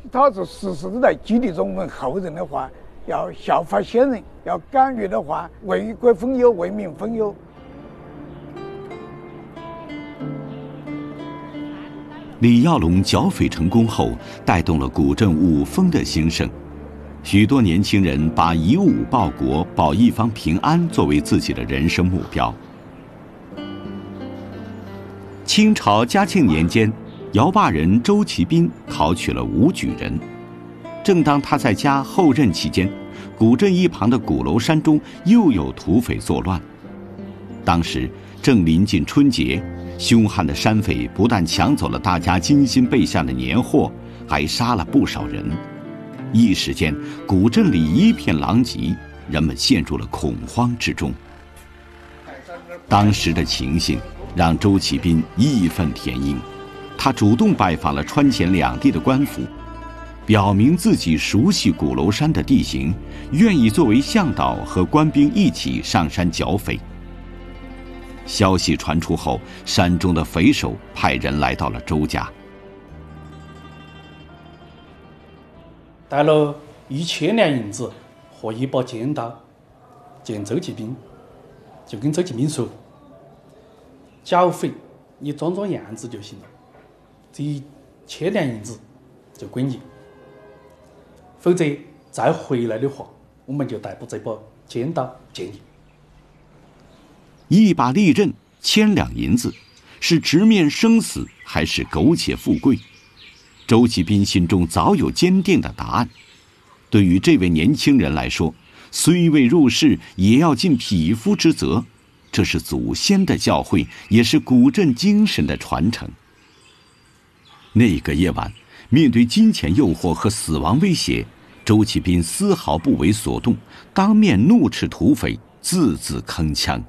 他是时时都在激励着我们后人的话，要效法先人，要敢于的话，为国分忧，为民分忧。 李耀龙剿匪成功后，带动了古镇五风的兴盛，许多年轻人把以武报国、保一方平安作为自己的人生目标。清朝嘉庆年间，姚坝人周其斌考取了武举人。正当他在家候任期间，古镇一旁的鼓楼山中又有土匪作乱。当时正临近春节，凶悍的山匪不但抢走了大家精心备下的年货，还杀了不少人。一时间，古镇里一片狼藉，人们陷入了恐慌之中。当时的情形让周其斌义愤填膺，他主动拜访了川黔两地的官府，表明自己熟悉鼓楼山的地形，愿意作为向导和官兵一起上山剿匪。消息传出后，山中的匪首派人来到了周家， 带了1000两银子和一把尖刀见周其斌，就跟周其斌说：“剿匪你装装样子就行了，这1000两银子就归你，否则再回来的话，我们就逮捕这把尖刀见你。” 一把利刃，1000两银子，是直面生死还是苟且富贵？周其斌心中早有坚定的答案。对于这位年轻人来说，虽未入仕，也要尽匹夫之责，这是祖先的教诲，也是古镇精神的传承。那个夜晚，面对金钱诱惑和死亡威胁，周其斌丝毫不为所动，当面怒斥土匪，字字铿锵。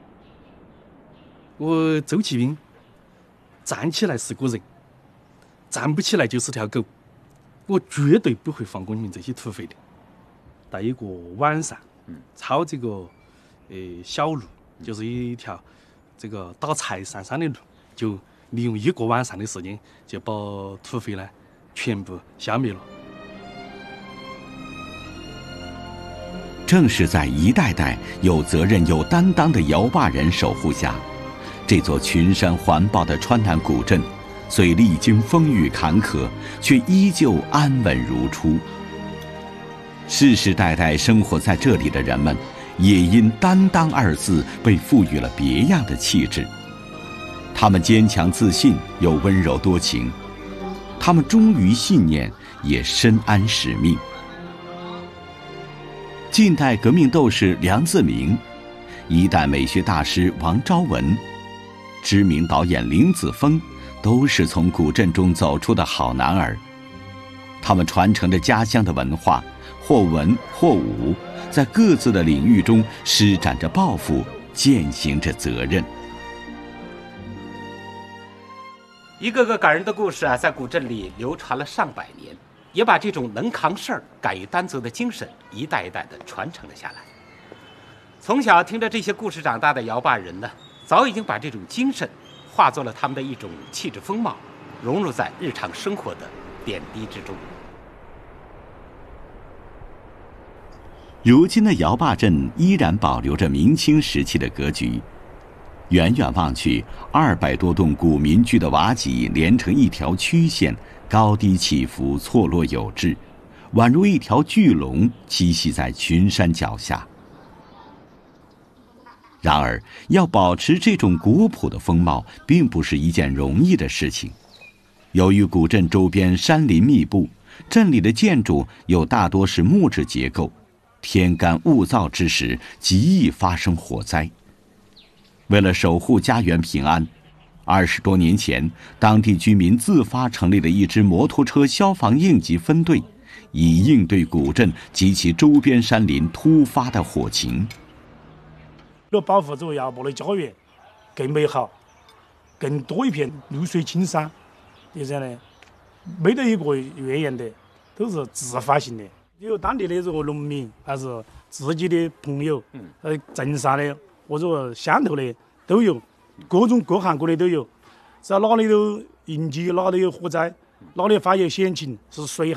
我周其斌站起来是个人，站不起来就是条狗，我绝对不会放过你们这些土匪的。在一个晚上，抄这个小路，就是一条这个打柴上山的路，就利用1个晚上的时间，就把土匪呢全部消灭了。 正是在一代代有责任有担当的姚坝人守护下，这座群山环抱的川南古镇，虽历经风雨坎坷，却依旧安稳如初。世世代代生活在这里的人们，也因担当2字被赋予了别样的气质。他们坚强自信，又温柔多情；他们忠于信念，也深谙使命。近代革命斗士梁自明，一代美学大师王昭文，知名导演林子峰，都是从古镇中走出的好男儿。他们传承着家乡的文化，或文或武，在各自的领域中施展着抱负，践行着责任。 一个个感人的故事啊，在古镇里流传了上百年，也把这种能扛事儿、敢于担责的精神一代一代地传承了下来。从小听着这些故事长大的姚坝人呢，早已经把这种精神化作了他们的一种气质风貌，融入在日常生活的点滴之中。 如今的姚坝镇依然保留着明清时期的格局，远远望去，200多栋古民居的瓦脊连成一条曲线，高低起伏，错落有致，宛如一条巨龙栖息在群山脚下。然而，要保持这种古朴的风貌，并不是一件容易的事情。由于古镇周边山林密布，镇里的建筑又大多是木质结构，天干物燥之时，极易发生火灾。为了守护家园平安，20多年前，当地居民自发成立了一支摩托车消防应急分队，以应对古镇及其周边山林突发的火情。 要保护住姚坝的家园更美好，更多一片绿水青山，就这样呢，没得一个怨言的，都是自发性的。有当地的这个农民，还是自己的朋友，镇上的或者乡头的都有，各种各行各业都有。只要哪里有应急，哪里有火灾，哪里发现险情，是随